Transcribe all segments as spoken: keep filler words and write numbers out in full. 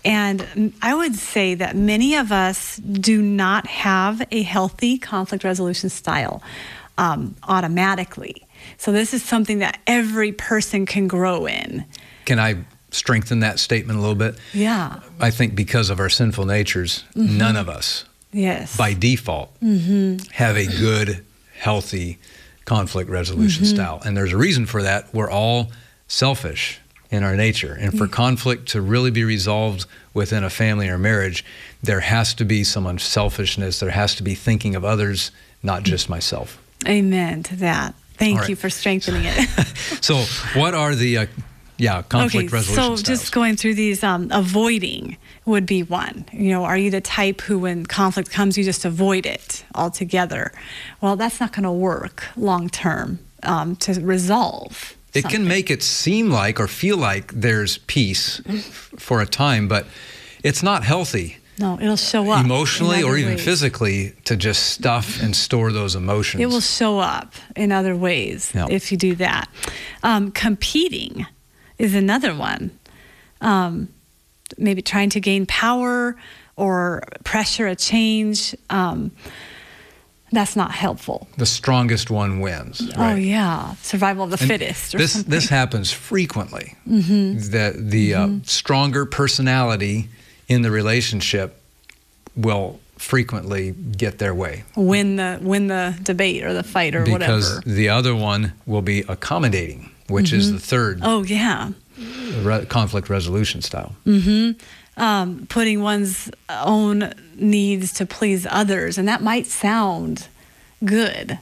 And I would say that many of us do not have a healthy conflict resolution style um, automatically. So this is something that every person can grow in. Can I strengthen that statement a little bit? Yeah. I think because of our sinful natures, mm-hmm. none of us, yes, by default, mm-hmm. have a good, healthy conflict resolution mm-hmm. style. And there's a reason for that. We're all selfish in our nature. And for yeah. conflict to really be resolved within a family or marriage, there has to be some unselfishness. There has to be thinking of others, not just myself. Amen to that. Thank right. you for strengthening it. So what are the, uh, yeah, conflict okay, resolution so styles? Just going through these, um, avoiding would be one. You know, are you the type who, when conflict comes, you just avoid it altogether? Well, that's not going to work long term um, to resolve. It something. can make it seem like or feel like there's peace for a time, but it's not healthy. No, it'll show up emotionally or even ways. physically to just stuff and store those emotions. It will show up in other ways yep. if you do that. Um, competing is another one. Um, maybe trying to gain power or pressure a change. Um, that's not helpful. The strongest one wins. Right? Oh, right? yeah. Survival of the and fittest or this, something. This happens frequently. Mm-hmm. The, the mm-hmm. uh, stronger personality in the relationship will frequently get their way. Win the win the debate or the fight or because whatever. Because the other one will be accommodating, which mm-hmm. is the third oh, yeah. re- conflict resolution style. Mm-hmm. Um, putting one's own needs to please others. And that might sound good,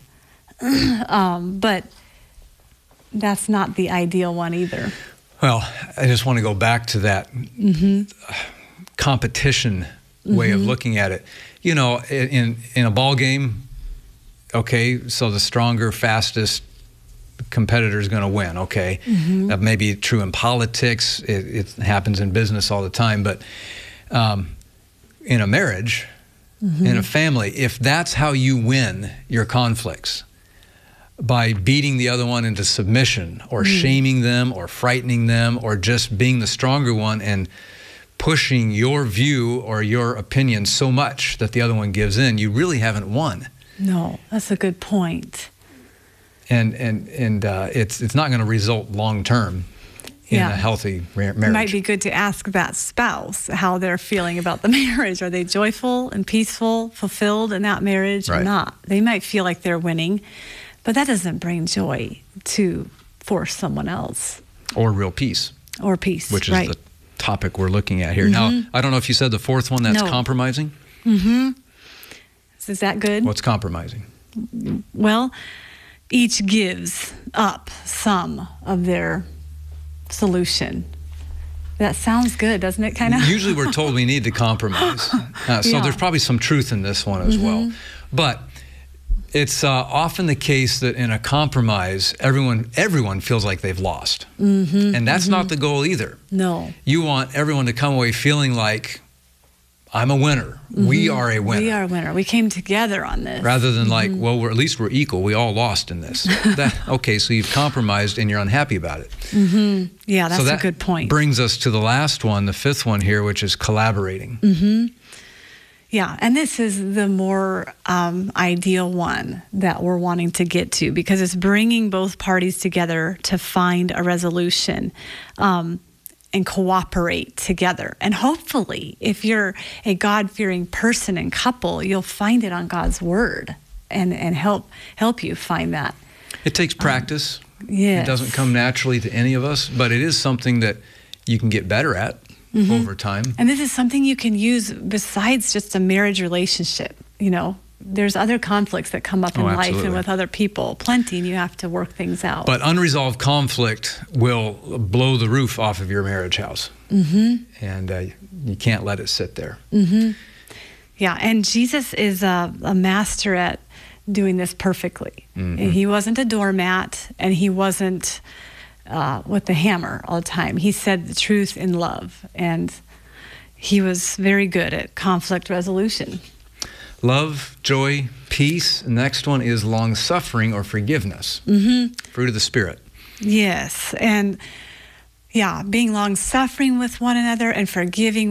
um, but that's not the ideal one either. Well, I just want to go back to that mm-hmm. competition way mm-hmm. of looking at it. You know, in in a ball game, okay, so the stronger, fastest competitor is going to win, okay? Mm-hmm. That may be true in politics. It, it happens in business all the time. But um, in a marriage, mm-hmm. in a family, if that's how you win your conflicts, by beating the other one into submission or mm. shaming them or frightening them or just being the stronger one and pushing your view or your opinion so much that the other one gives in, you really haven't won. No, that's a good point. And and and uh, it's it's not going to result long term in yeah. a healthy marriage. It might be good to ask that spouse how they're feeling about the marriage. Are they joyful and peaceful, fulfilled in that marriage right. or not? They might feel like they're winning, but that doesn't bring joy to force someone else. Or real peace. Or peace, which is right. the topic we're looking at here. Mm-hmm. Now, I don't know if you said the fourth one, that's no. compromising? Mm-hmm. Is that good? What's compromising? Well, each gives up some of their solution. That sounds good, doesn't it, kind of? Usually we're told we need to compromise. Uh, so yeah. there's probably some truth in this one as mm-hmm. well. But it's uh, often the case that in a compromise, everyone everyone feels like they've lost. Mm-hmm. And that's mm-hmm. not the goal either. No. You want everyone to come away feeling like, I'm a winner. Mm-hmm. We are a winner. We are a winner. We came together on this. Rather than mm-hmm. like, well, we're, at least we're equal. We all lost in this. that, okay, so you've compromised and you're unhappy about it. Mm-hmm. Yeah, that's so that a good point. Brings us to the last one, the fifth one here, which is collaborating. Mm-hmm. Yeah, and this is the more um, ideal one that we're wanting to get to because it's bringing both parties together to find a resolution. Um, and cooperate together. And hopefully, if you're a God-fearing person and couple, you'll find it on God's word and, and help help you find that. It takes practice. Um, yes. It doesn't come naturally to any of us, but it is something that you can get better at mm-hmm. over time. And this is something you can use besides just a marriage relationship, you know. There's other conflicts that come up in oh, life and with other people. Plenty, and you have to work things out. But unresolved conflict will blow the roof off of your marriage house. Mm-hmm. And uh, you can't let it sit there. Mm-hmm. Yeah, and Jesus is a, a master at doing this perfectly. Mm-hmm. He wasn't a doormat, and he wasn't uh, with the hammer all the time. He said the truth in love, and he was very good at conflict resolution. Love, joy, peace. The next one is long-suffering or forgiveness. Mm-hmm. Fruit of the Spirit. Yes. And yeah, being long-suffering with one another and forgiving